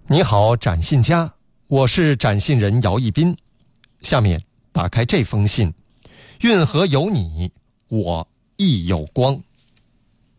你好，展信家，我是展信人姚一斌。下面打开这封信，运河有你，我亦有光。